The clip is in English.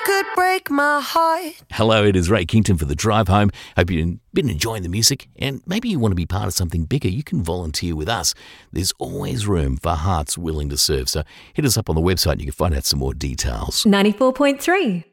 could break my heart. Hello, it is Ray Kington for The Drive Home. Hope you've been enjoying the music and maybe you want to be part of something bigger. You can volunteer with us. There's always room for hearts willing to serve. So hit us up on the website and you can find out some more details. 94.3